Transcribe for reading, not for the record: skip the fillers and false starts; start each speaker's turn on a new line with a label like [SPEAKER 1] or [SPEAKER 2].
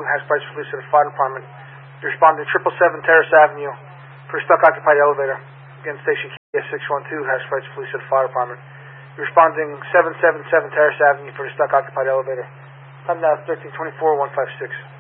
[SPEAKER 1] Hash Price Police to the Fire Department. You're responding 777 Terrace Avenue for a stuck occupied elevator. Again, Station Key 612, Hash Price Police to the Fire Department. You're responding 777 Terrace Avenue for a stuck occupied elevator. Time now 13:24, 156.